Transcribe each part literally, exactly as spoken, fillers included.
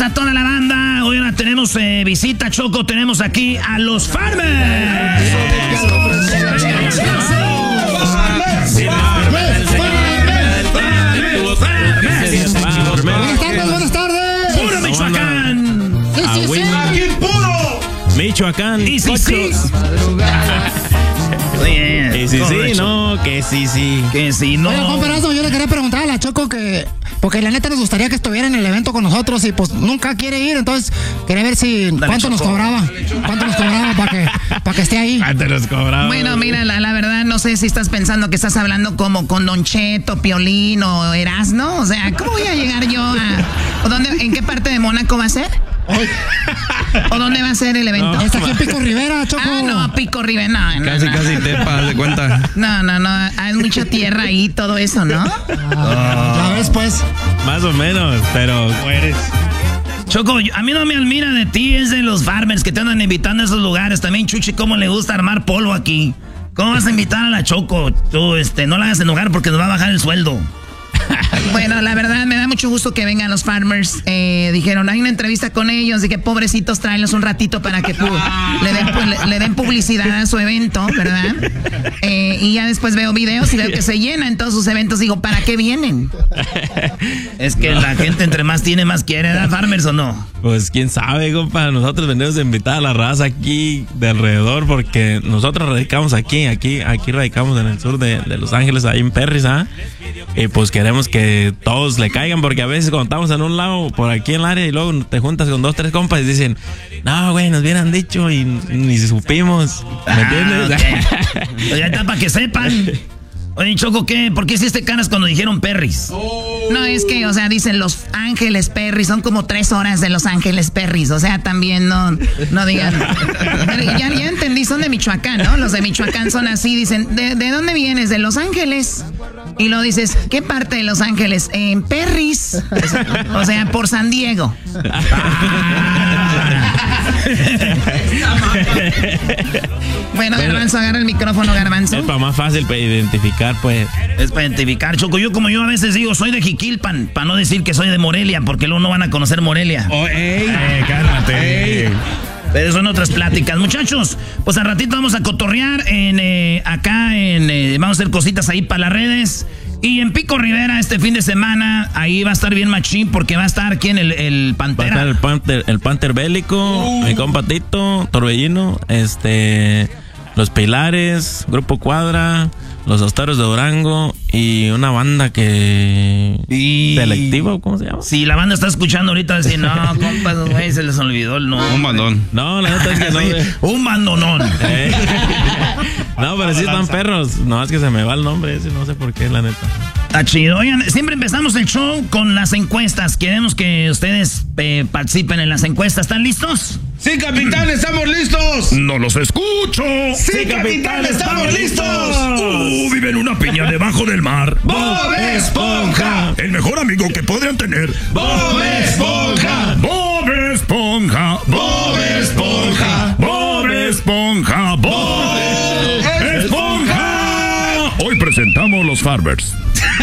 a toda la banda. Hoy ahora tenemos eh, visita, Choco. Tenemos aquí a los Farmers. Buenas tardes, buenas tardes. Puro Michoacán. Sí, sí, sí. Aquí puro Michoacán. Y sí, sí. Oye, Y sí, sí, no, que sí, sí. Que sí, no. Oye, compa Erasmo, yo le quería preguntar a la Choco que... Porque la neta nos gustaría que estuviera en el evento con nosotros y pues nunca quiere ir, entonces quería ver si... Dale, ¿Cuánto nos Choco. cobraba? ¿Cuánto nos cobraba para que, para que esté ahí? Antes nos cobraba. Bueno, mira, la, la verdad, no sé si estás pensando que estás hablando como con Don Cheto, Piolín o Erasmo. O sea, ¿cómo voy a llegar yo a... ¿O dónde, ¿En qué parte de Mónaco va a ser? ¿O dónde va a ser el evento? No. Está aquí en Pico Rivera, Choco. Ah, no, Pico Rivera, no, no, Casi, no. casi te haz de cuenta. No, no, no, hay mucha tierra ahí, todo eso, ¿no? Ah, ya ves, pues. Más o menos, pero mueres. Choco, yo- a mí no me admira de ti, es de los Farmers que te andan invitando a esos lugares. También, Chuchi, cómo le gusta armar polvo aquí. ¿Cómo vas a invitar a la Choco? Tú, este, no la hagas enojar porque nos va a bajar el sueldo. Bueno, la verdad me da mucho gusto que vengan los Farmers. Eh, dijeron, hay una entrevista con ellos y que pobrecitos, tráenlos un ratito para que pu- le, den, pu- le, le den publicidad a su evento, ¿verdad? Eh, y ya después veo videos y veo que se llenan todos sus eventos. Digo, ¿para qué vienen? Es que la gente entre más tiene, más quiere, ¿verdad, Farmers o no? Pues quién sabe, compa. Nosotros venimos a invitar a la raza aquí de alrededor porque nosotros radicamos aquí, aquí, aquí radicamos en el sur de, de Los Ángeles, ahí en Perris, ¿ah? Y pues queremos que todos le caigan porque a veces cuando estamos en un lado, por aquí en el área, y luego te juntas con dos, tres compas y dicen, no, güey, nos hubieran dicho y ni supimos. ¿Me entiendes? Ah, ok. Pues ya está para que sepan. Oye, Choco, ¿qué? ¿Por qué hiciste caras cuando dijeron Perris? No, es que, o sea, dicen Los Ángeles Perris, son como tres horas de Los Ángeles Perris, o sea, también no, no digan. Pero ya, ya entendí, son de Michoacán, ¿no? Los de Michoacán son así, dicen, ¿de, de dónde vienes? De Los Ángeles. Y luego dices, ¿qué parte de Los Ángeles? En Perris. O sea, por San Diego. Bueno, Garbanzo, agarra el micrófono, Garbanzo. Es para más fácil para identificar, pues. Es para identificar, Choco. Yo como yo a veces digo, soy de Jiquilpan, para no decir que soy de Morelia, porque luego no van a conocer Morelia. Oh, ey. Eh, cálmate. Pero son otras pláticas. Muchachos, pues al ratito vamos a cotorrear en eh, acá, en eh, vamos a hacer cositas ahí para las redes. Y en Pico Rivera este fin de semana, ahí va a estar bien machín, porque va a estar aquí en el, el Va a Pantera. estar el Panther, el Panther bélico, Uh. mi compa Tito, Torbellino, este, Los Pilares, Grupo Cuadra, Los Astaros de Durango y una banda que... Y... ¿Selectiva o cómo se llama? Si la banda está escuchando ahorita, decir, no, compas, güey, se les olvidó el nombre. Un bandón. No, la neta es que no. Sí, un bandonón. Eh. No, pero sí están perros. No, es que se me va el nombre ese, no sé por qué, la neta. Está chido. Oigan, siempre empezamos el show con las encuestas. Queremos que ustedes eh, participen en las encuestas. ¿Están listos? Sí, capitán, estamos listos. No los escucho. Sí, capitán, estamos listos. Uh, vive en una piña debajo del mar. Bob Esponja. El mejor amigo que podrían tener. Bob Esponja. Bob Esponja. Bob Esponja. Bob Esponja. Bob Esponja. Hoy presentamos los Farmers.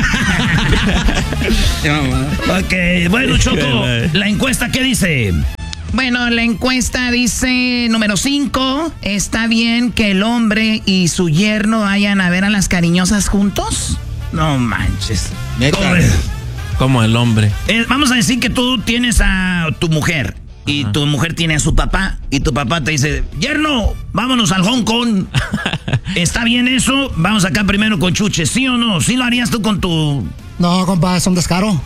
Ok, bueno, Choco, la encuesta, ¿qué dice? Bueno, la encuesta dice, número cinco, ¿está bien que el hombre y su yerno vayan a ver a las cariñosas juntos? No manches. Neta. ¿Cómo es? Como el hombre. Eh, vamos a decir que tú tienes a tu mujer y tu mujer tiene a su papá y tu papá te dice, yerno, vámonos al Hong Kong. ¿Está bien eso? Vamos acá primero con Chuche, ¿sí o no? ¿Sí lo harías tú con tu...? No, compa, es un descaro.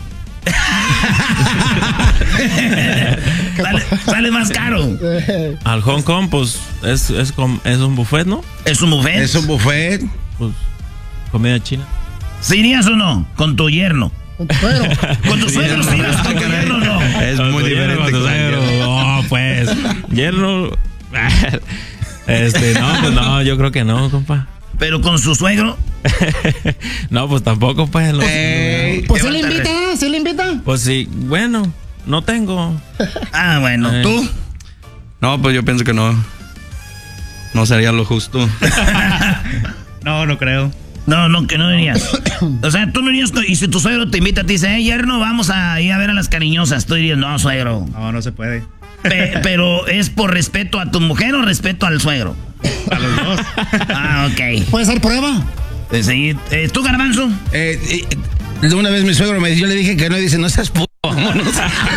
sale, sale más caro. Al Hong Kong, pues, es, es, com- es un buffet, ¿no? ¿Es un buffet? Es un buffet. Pues, comida china. ¿Sí irías o no? Con tu yerno. Con tu suegro. Con tu suegro, ¿sí irías con tu yerno o no? Es muy Con tu yerno, diferente. con tu con el suegro. yerno. Oh, pues. Yerno. Este, no, pues no, yo creo que no, compa. Pero con su suegro. No, pues tampoco, pues. Los, Ey, Pues sí ¿qué le va a invita, sí le invita. Pues sí, bueno, no tengo. Ah, bueno, Eh. ¿tú? No, pues yo pienso que no. No sería lo justo. No, no creo. No, no, que no irías. O sea, tú no irías, y si tu suegro te invita, te dice, hey, yerno, vamos a ir a ver a las cariñosas, tú dirías, no, suegro. No, no se puede. Pe- pero ¿es por respeto a tu mujer o respeto al suegro? A los dos. Ah, ok. ¿Puede ser prueba? Eh, sí. Eh, ¿Tú, Garbanzo? Eh, eh, una vez mi suegro me dijo, yo le dije que no, y dice, no seas puto, vámonos.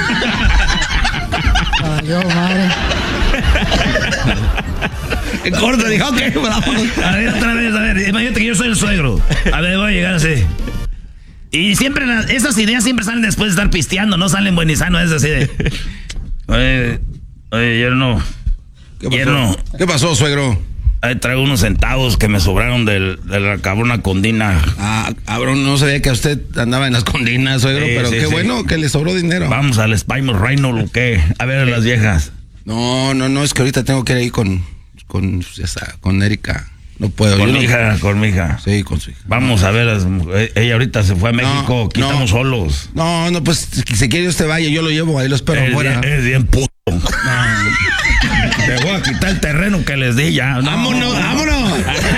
Valió madre. Corto, dijo, ok, vámonos. A ver, otra vez, a ver, imagínate que yo soy el suegro. A ver, voy a llegar así. Y siempre, las, esas ideas siempre salen después de estar pisteando, no salen buenizanos, es así de... Oye, oye, yerno. ¿Qué pasó? Yerno. ¿Qué pasó, suegro? Ahí traigo unos centavos que me sobraron del, de la cabrona condina. Ah, cabrón, no sabía que usted andaba en las condinas, suegro, Sí, pero sí, qué sí. bueno que le sobró dinero. Vamos al Spymos Reino, ¿lo qué? A ver a las viejas. No, no, no, es que ahorita tengo que ir ahí con, con, ya está, con Erika. No puedo. Con yo mi no- hija, con mi hija. Sí, con su hija. Vamos a ver, las mujeres. Ella ahorita se fue a México, aquí no. estamos solos. No, no, pues si quiere usted vaya, yo lo llevo, ahí lo espero Es afuera. bien, es bien puto. Te voy a quitar el terreno que les di ya. No. ¡Vámonos, vámonos!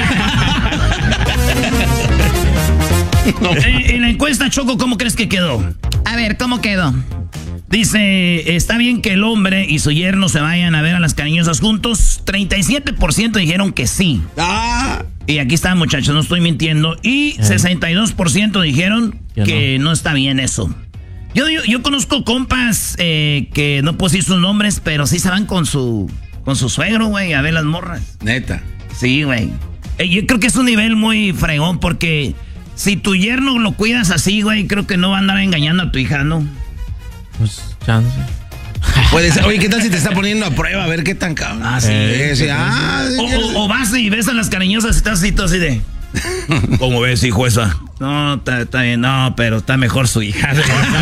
Eh, en la encuesta, Choco, ¿cómo crees que quedó? A ver, ¿cómo quedó? Dice, ¿está bien que el hombre y su yerno se vayan a ver a las cariñosas juntos? treinta y siete por ciento dijeron que sí. ¡Ah! Y aquí está, muchachos, no estoy mintiendo. Y sesenta y dos por ciento dijeron Ya que no. no está bien eso. Yo, yo, yo conozco compas eh, que no puedo decir sus nombres, pero sí se van con su, con su suegro, güey, a ver las morras. Neta. Sí, güey. Eh, yo creo que es un nivel muy fregón porque si tu yerno lo cuidas así, güey, creo que no va a andar engañando a tu hija, ¿no? Pues, chance. Puede ser. Oye, ¿qué tal si te está poniendo a prueba? A ver qué tan cabrón. Ah, sí. Eh, sí, ah, O, o- o vas y ves a las cariñosas y estás así, todo así de... ¿Cómo ves, hijo, esa? No, está, está bien, no, pero está mejor su hija.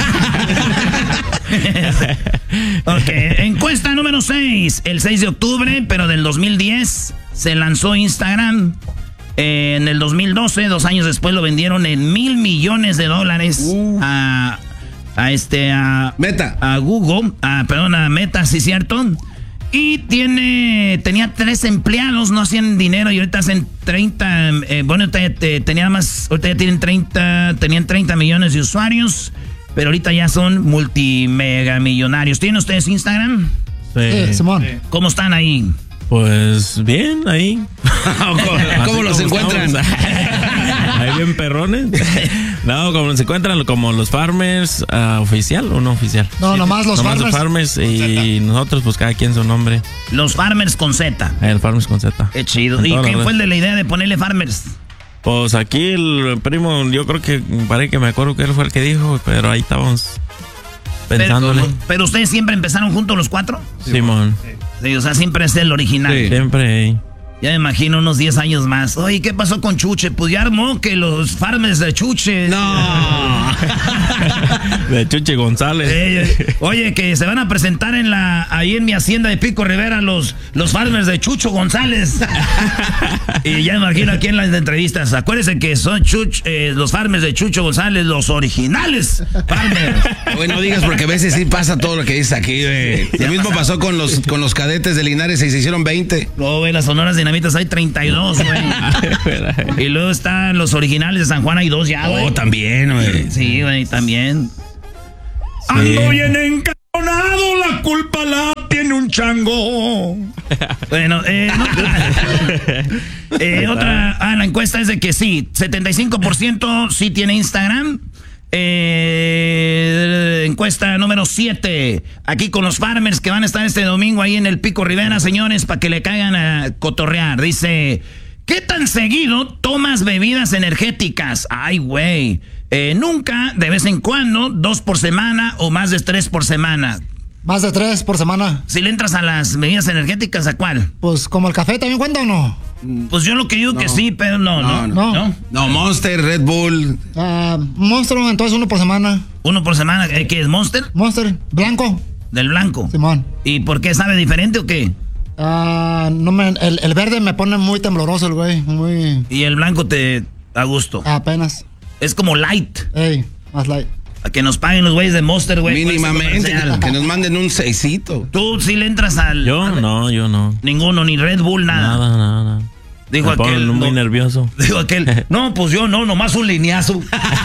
Ok, encuesta número seis. El seis de octubre, pero del dos mil diez, se lanzó Instagram. Eh, en el dos mil doce, dos años después, lo vendieron en mil millones de dólares Uh. a, a este, a... Meta. A Google, a, perdón, a Meta, sí, cierto. Y tiene, tenía tres empleados, no hacían dinero y ahorita hacen treinta, eh, bueno, ahorita ya te- tenía más, ahorita ya tienen treinta, tenían treinta millones de usuarios, pero ahorita ya son multimega millonarios. ¿Tienen ustedes Instagram? Sí, Sí. Simón. ¿Cómo están ahí? Pues bien, ahí. ¿Cómo, cómo los Así como encuentran? estamos. Ahí bien perrones. No, como se encuentran como los farmers, uh, oficial o no oficial. No, nomás los Nomás farmers. los farmers y nosotros, pues cada quien su nombre. Los Farmers con Z. Ahí el farmers con Z. Qué chido. En ¿Y todas quién las fue el redes. de la idea de ponerle Farmers? Pues aquí el primo, yo creo que parece que me acuerdo que él fue el que dijo, pero ahí estábamos pensándole. Pero, pero ustedes siempre empezaron juntos los cuatro. Simón, Sí, o sea, siempre es el original. Sí. siempre. eh. Ya me imagino unos diez años más. Oye, ¿qué pasó con Chuche? Pues ya armó que los farmers de Chuche. No. De Chuche González. Eh, oye, que se van a presentar en la ahí en mi hacienda de Pico Rivera los, los farmers de Chucho González. Y ya me imagino aquí en las entrevistas. Acuérdense que son Chuch, eh, los farmers de Chucho González, los originales farmers. Bueno, no digas porque a veces sí pasa todo lo que dices aquí, güey. Lo mismo pasó con los, con los cadetes de Linares y se hicieron veinte. Luego, güey, las sonoras dinamitas hay treinta y dos, güey. Y luego están los originales de San Juan, hay dos ya, güey. Oh, también, güey. Sí, güey, también. Ando bien encabronado, la culpa la tiene un chango. Bueno, eh, no, eh, otra, ah, la encuesta es de que sí, setenta y cinco por ciento sí tiene Instagram. Eh, encuesta número siete, aquí con los farmers que van a estar este domingo ahí en el Pico Rivera, señores, para que le caigan a cotorrear. Dice, ¿qué tan seguido tomas bebidas energéticas? Ay, güey. Eh, nunca, de vez en cuando, dos por semana o más de tres por semana. Más de tres por semana. Si le entras a las bebidas energéticas, ¿a cuál? Pues como el café, ¿también cuenta o no? Pues yo lo que digo que sí, pero no, no, no. no. No, Monster, Red Bull. Ah, Monstruo, entonces uno por semana. Uno por semana, ¿eh, ¿qué es Monster? Monster, blanco, Del blanco. Simón. ¿Y por qué sabe diferente o qué? Ah, no me, el, el verde me pone muy tembloroso el güey, muy Y el blanco te a gusto. apenas. Es como light. Ey, más light. A que nos paguen los güeyes de Monster, güey. por ese Mínimamente. comercial. Que nos manden un seisito. Tú sí le entras al... Yo no, yo no. Ninguno, ni Red Bull, nada. Nada, nada, nada. Dijo Me aquel. muy no, nervioso. Dijo aquel. No, pues yo no, nomás un lineazo.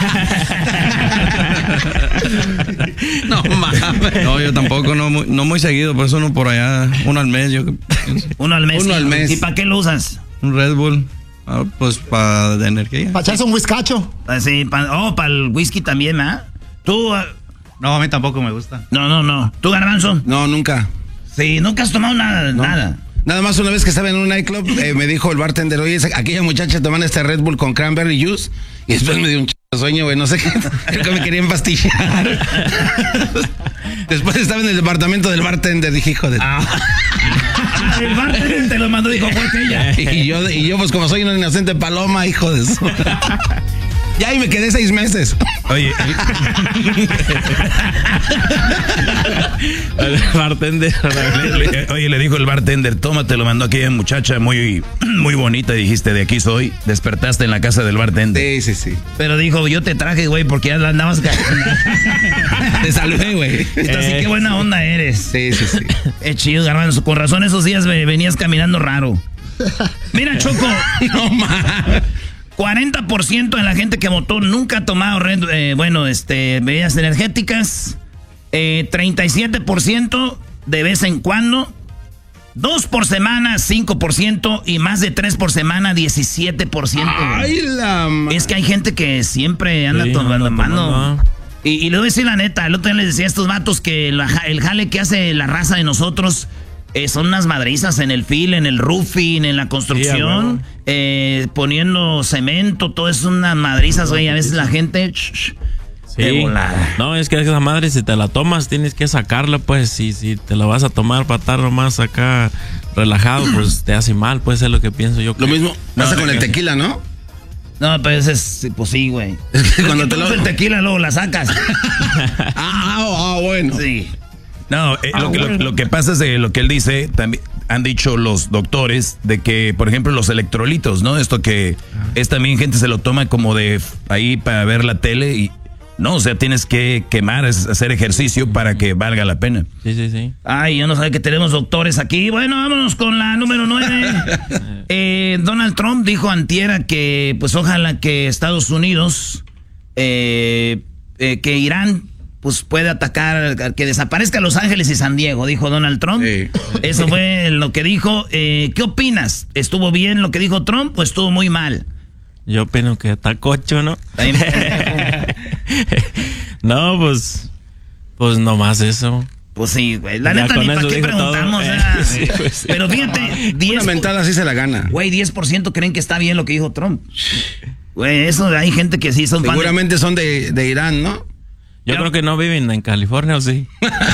No mames. No, yo tampoco, no muy, no muy seguido, por eso uno por allá, uno al mes. Yo, uno al mes. Uno al mes. ¿Y para qué lo usas? Un Red Bull. Ah, pues para de energía. Para echarse un whiskacho. Sí, pa, oh, para el whisky también, ¿ah? Tú. Uh, no, a mí tampoco me gusta. No, no, no. ¿Tú, Garbanzo? No, nunca. Sí, nunca has tomado nada, no. nada. Nada más una vez que estaba en un nightclub, eh, me dijo el bartender, oye, aquella muchacha tomando este Red Bull con cranberry juice, y después me dio un ch... sueño, güey, no sé qué, creo que me quería empastillar. Después estaba en el departamento del bartender, dije, hijo de... Ah. El bartender te lo mandó, dijo, fue aquella. Y yo, y yo, pues como soy una inocente paloma, hijo de eso. Ya, y me quedé seis meses. Oye. El bartender. Le, oye, le dijo el bartender, toma, te lo mandó aquella muchacha muy, muy bonita, y dijiste, de aquí soy. Despertaste en la casa del bartender. Sí, sí, sí. Pero dijo, yo te traje, güey, porque ya la andabas cagando. Te saludé, güey. Entonces, eh. qué buena onda eres. Sí, sí, sí. Es chido, Garbanzo. Con razón esos días venías caminando raro. Mira, Choco. No mames. cuarenta por ciento de la gente que votó nunca ha tomado red, eh, bueno, este, bebidas energéticas. Eh, treinta y siete por ciento de vez en cuando. dos por semana, cinco por ciento. Y más de tres por semana, diecisiete por ciento. Ay, la madre. Es que hay gente que siempre anda sí, tomando mano. tomando. Y, y le voy a decir la neta, el otro día les decía a estos vatos que la, el jale que hace la raza de nosotros eh, son unas madrizas en el fil, en el roofing, en la construcción, sí, eh, poniendo cemento, todo eso, unas madrizas, güey. A veces la gente... Shh, shh, sí. De volada. No, es que esa madre, si te la tomas, tienes que sacarla, pues. Si, si te la vas a tomar para estar nomás acá relajado, pues te hace mal, pues es lo que pienso yo. Lo mismo pasa no, con el tequila, ¿no? No, pues es, pues sí, güey. Es que cuando te lo... el tequila luego la sacas. ah, oh, oh, bueno. Sí. No, eh, ah, lo, que, bueno. lo, lo que pasa es de lo que él dice, también han dicho los doctores, de que, por ejemplo, los electrolitos, ¿no? Esto que es también gente se lo toma como de ahí para ver la tele y... No, o sea, tienes que quemar, hacer ejercicio para que valga la pena. Sí, sí, sí. Ay, yo no sabía que tenemos doctores aquí. Bueno, vámonos con la número nueve. eh, Donald Trump dijo antiera que, pues, ojalá que Estados Unidos, eh, eh, que Irán, pues, puede atacar, que desaparezca Los Ángeles y San Diego, dijo Donald Trump. Sí. Eso fue lo que dijo. Eh, ¿Qué opinas? ¿Estuvo bien lo que dijo Trump o estuvo muy mal? Yo opino que está cocho, ¿no? No, pues, pues nomás eso. Pues sí, güey. La ya neta, ni para qué preguntamos. Eh, sí, pues, pero fíjate, diez una mentada así se la gana. Güey, diez por ciento creen que está bien lo que dijo Trump. Güey, eso hay gente que sí son seguramente de... son de, de Irán, ¿no? Yo ya. creo que no viven en California, ¿o sí?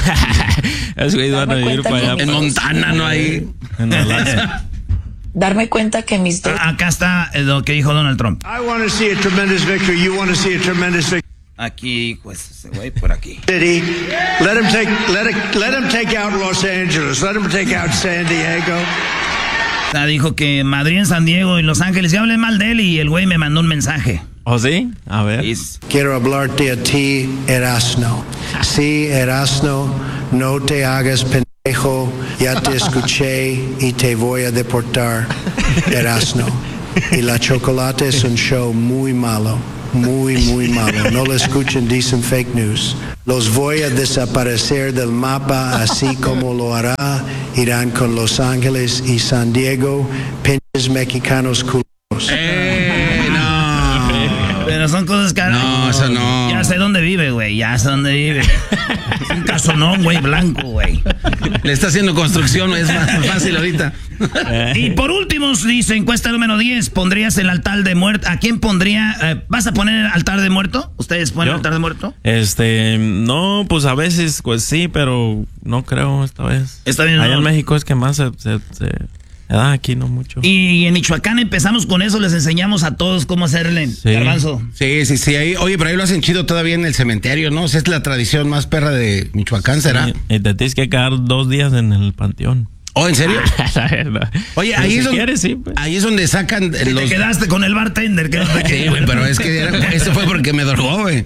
Es que van a vivir para allá. En para Montana, ¿no? Ahí. En Alaska. Darme cuenta que mis dos... Acá está lo que dijo Donald Trump. I want to see a tremendous victory. You want to see a tremendous victory. Aquí, pues, ese güey por aquí. City. Let him take, let it, let him take out Los Angeles. Let him take out San Diego. O sea, dijo que Madrid, en San Diego y Los Ángeles. Ya hablé mal de él y el güey me mandó un mensaje. ¿Oh, sí? A ver. Quiero hablarte a ti, Erasno. Sí, Erasno, no te hagas pendejo. Ya te escuché y te voy a deportar, Erasno. Y la chocolate es un show muy malo. Muy, muy malo. No lo escuchen, dicen fake news. Los voy a desaparecer del mapa, así como lo hará Irán con Los Ángeles y San Diego. Pinches mexicanos culos. Eh, no. Pero son cosas que... No, eso no. Ya sé dónde vive, güey. Ya sé dónde vive. Es un casonón, güey, blanco, güey. Le está haciendo construcción, es más fácil ahorita. Y por último, dice, encuesta número diez, ¿pondrías el altar de muerto? ¿A quién pondría? Eh, ¿Vas a poner el altar de muerto? ¿Ustedes ponen el altar de muerto? Este, no, pues a veces, pues sí, pero no creo esta vez. Está bien. Allá no. en México es que más se, se, se da, aquí no mucho. Y en Michoacán empezamos con eso, les enseñamos a todos cómo hacerle, sí. Garbanzo. Sí, sí, sí. Ahí, oye, pero ahí lo hacen chido todavía en el cementerio, ¿no? O sea, es la tradición más perra de Michoacán, ¿será? Sí, y te tienes que quedar dos días en el panteón. ¿Oh, en serio? Oye, ahí, si es donde, quieres, sí, pues. ahí es donde sacan los... Te quedaste con el bartender. Que no te sí, güey, pero es que era, eso fue porque me drogó, güey.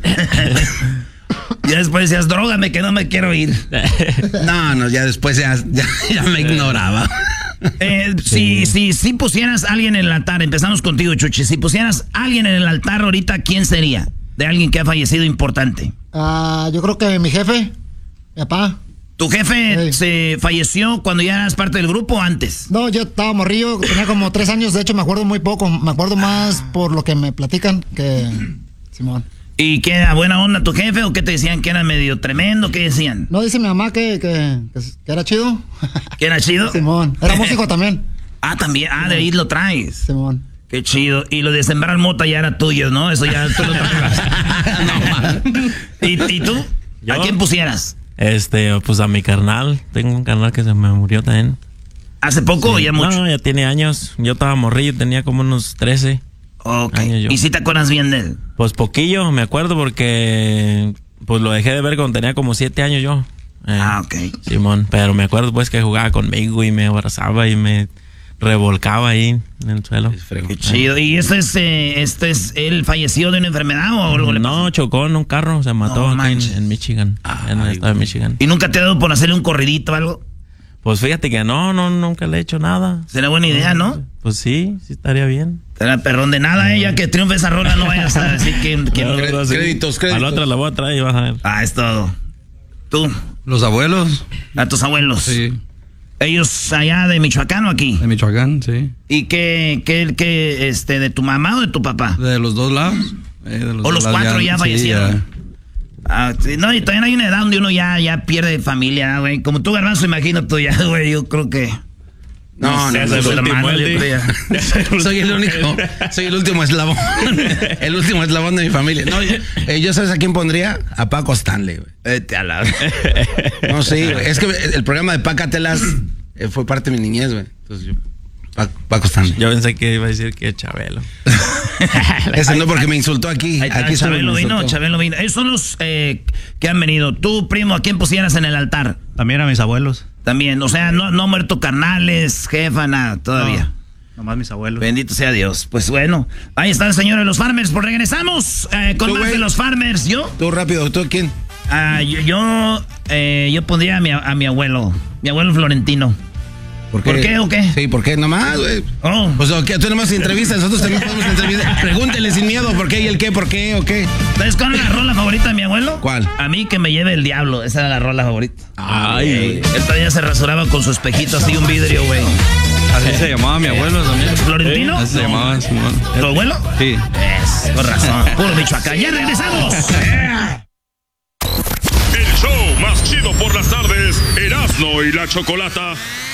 Ya después decías, drógame que no me quiero ir. No, no, ya después ya, ya, ya me ignoraba. Eh, sí. Si, si, si pusieras a alguien en el altar, empezamos contigo, Chuchi. Si pusieras a alguien en el altar ahorita, ¿quién sería? De alguien que ha fallecido importante. Ah, yo creo que mi jefe, mi papá. ¿Tu jefe sí. se falleció cuando ya eras parte del grupo o antes? No, yo estaba morrillo, tenía como tres años, de hecho me acuerdo muy poco, me acuerdo más por lo que me platican que Simón. ¿Y qué era buena onda tu jefe o qué te decían que era medio tremendo? ¿Qué decían? No, dice mi mamá que, que, que era chido. ¿Que era chido? Simón, era músico también. Ah, también, ah, de ahí lo traes. Simón. Qué chido. Y lo de sembrar mota ya era tuyo, ¿no? Eso ya tú lo traes. No, ¿Y, ¿Y tú? ¿Yo? ¿A quién pusieras? Este, pues a mi carnal. Tengo un carnal que se me murió también. ¿Hace poco sí. o ya mucho? No, ya tiene años. Yo estaba morrillo, tenía como unos trece Ok. años yo. ¿Y si te acuerdas bien de él? Pues poquillo, me acuerdo porque pues lo dejé de ver cuando tenía como siete años yo. Eh, ah, ok. Simón, pero me acuerdo pues que jugaba conmigo y me abrazaba y me revolcaba ahí en el suelo. Qué chido. ¿Y este es, eh, este es, él falleció de una enfermedad o algo? No, chocó en un carro, se mató no, aquí en, en Michigan, Ay, en el estado de Michigan. ¿Y nunca te ha dado por hacerle un corridito o algo? Pues fíjate que no, no, nunca le he hecho nada. Será buena idea, ¿no? Pues sí, sí estaría bien. Será perrón de nada, eh, ya que triunfe esa rola no vayas a decir que... que no, no. Créditos, créditos. A la otra la voy a traer y vas a ver. Ah, es todo. ¿Tú? Los abuelos. ¿A tus abuelos? Sí. ¿Ellos allá de Michoacán o aquí? De Michoacán, sí. ¿Y qué, qué, qué, este, de tu mamá o de tu papá? De los dos lados. Eh, de los ¿O los dos cuatro ya, ya fallecieron? Sí, ya. Ah, sí, no, y también hay una edad donde uno ya, ya pierde familia, güey. Como tú, Garbanzo, imagino tú ya, güey, yo creo que... No, no, no, soy, el hermano, soy el único, soy el último eslabón, el último eslabón de mi familia. No, yo, eh, yo ¿sabes a quién pondría? A Paco Stanley, güey. Vete a la... No, sí, es que el programa de Pácatelas eh, fue parte de mi niñez, güey. Entonces yo, Paco, Paco Stanley. Yo pensé que iba a decir que Chabelo. Ese no, porque me insultó aquí. Ahí está, aquí Chabelo vino, Chabelo vino. Esos son los eh, que han venido. Tú, primo, ¿a quién pusieras en el altar? También a mis abuelos. También, o sea, no, no muerto carnales, jefa, nada, todavía. No, nomás mis abuelos. Bendito sea Dios. Pues bueno, ahí está el señor de los Farmers. Pues regresamos eh, con ¿Tú, más güey? de los Farmers. ¿Yo? Tú rápido, ¿tú quién? Ah, yo yo, eh, yo pondría a mi, a mi abuelo, mi abuelo Florentino. ¿Por qué? ¿Por qué o qué? Sí, ¿por qué? Nomás, güey. Oh. Pues okay, tú nomás entrevistas, nosotros también podemos entrevistar. Pregúntele sin miedo, ¿por qué y el qué, por qué o qué? ¿Sabes cuál es la rola favorita de mi abuelo? ¿Cuál? A mí que me lleve el diablo, esa era la rola favorita. Ay, Él todavía se rasuraba con su espejito así, un vidrio, güey. Así se llamaba mi abuelo también. ¿Florentino? Así se llamaba, Simón. ¿Tu abuelo? Sí. Es, con razón. Puro Michoacán. Ya regresamos. El show más chido por las tardes, Erasmo y la Chocolata.